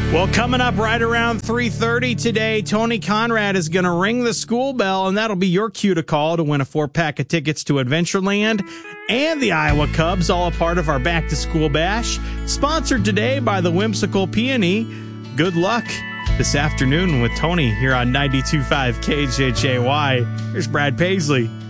Well, coming up right around 3:30 today, Tony Conrad is going to ring the school bell, and that'll be your cue to call to win a 4-pack of tickets to Adventureland and the Iowa Cubs, all a part of our Back to School Bash, sponsored today by the Whimsical Peony. Good luck this afternoon with Tony here on 92.5 KJJY. Here's Brad Paisley.